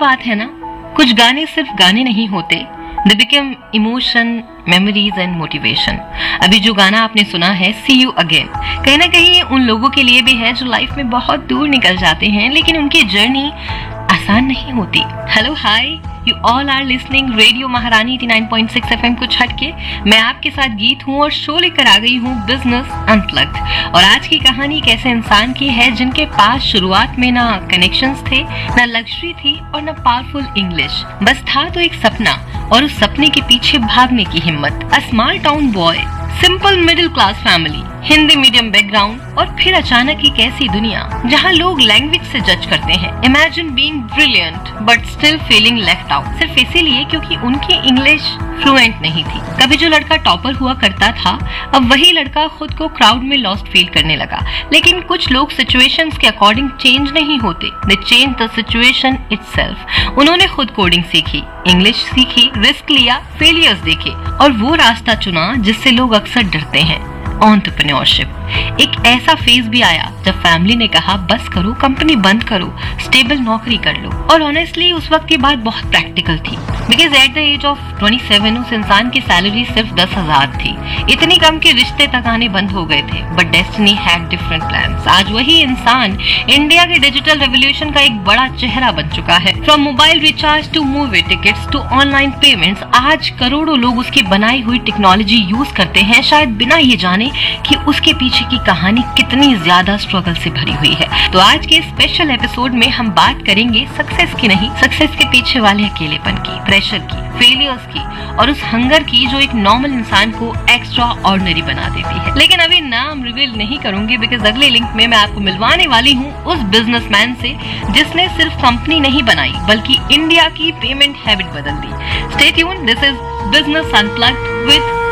बात है ना, कुछ गाने सिर्फ गाने नहीं होते, they become emotion, memories and motivation. अभी जो गाना आपने सुना है सी यू अगेन, कहीं ना कहीं उन लोगों के लिए भी है जो लाइफ में बहुत दूर निकल जाते हैं, लेकिन उनकी जर्नी आसान नहीं होती। Hello hi, you all are listening radio महारानी 89.6 FM कुछ हटके। मैं आपके साथ गीत हूँ और शो लेकर आ गई हूँ बिजनेस अनप्लग्ड। और आज की कहानी एक ऐसे इंसान की है जिनके पास शुरुआत में ना कनेक्शंस थे, ना लग्जरी थी और ना पावरफुल इंग्लिश, बस था तो एक सपना और उस सपने के पीछे भागने की हिम्मत। A small town boy, simple middle class family, Hindi medium background और फिर अचानक एक ऐसी दुनिया जहां लोग लैंग्वेज से जज करते हैं। Imagine being brilliant but still feeling left out, सिर्फ इसीलिए क्योंकि उनकी इंग्लिश फ्लुएंट नहीं थी। कभी जो लड़का टॉपर हुआ करता था, अब वही लड़का खुद को क्राउड में लॉस्ट फील करने लगा। लेकिन कुछ लोग सिचुएशंस के अकॉर्डिंग चेंज नहीं होते, दे चेंज द सिचुएशन इटसेल्फ। उन्होंने खुद कोडिंग सीखी, इंग्लिश सीखी, रिस्क लिया, फेलियर्स देखे और वो रास्ता चुना जिससे लोग अक्सर डरते हैं, एंटरप्रेन्योरशिप। एक ऐसा फेज भी आया जब फैमिली ने कहा बस करो, कंपनी बंद करो, स्टेबल नौकरी कर लो। और ऑनेस्टली उस वक्त की बात बहुत प्रैक्टिकल थी, because at the age of 27 उस इंसान की सैलरी सिर्फ 10,000 थी। इतनी कम के रिश्ते तक आने बंद हो गए थे, but destiny had different plans. आज वही इंसान इंडिया के डिजिटल रेवोल्यूशन का एक बड़ा चेहरा बन चुका है। From mobile recharge two movie tickets to online payments, आज करोड़ों लोग उसकी बनाई हुई टेक्नोलॉजी यूज करते हैं, शायद बिना ये जाने कि उसके पीछे की कहानी कितनी ज्यादा स्ट्रगल से भरी हुई है। तो आज के स्पेशल एपिसोड में हम बात करेंगे सक्सेस की नहीं, सक्सेस के पीछे वाले अकेलेपन की, प्रेशर की, फेलियर्स की और उस हंगर की जो एक नॉर्मल इंसान को एक्स्ट्रा ऑर्डिनरी बना देती है। लेकिन अभी नाम रिवील नहीं करूंगी, बिकॉज अगले लिंक में मैं आपको मिलवाने वाली हूँ उस बिजनेसमैन से जिसने सिर्फ कंपनी नहीं बनाई बल्कि इंडिया की पेमेंट हैबिट बदल दी। Stay tuned, this is business unplugged with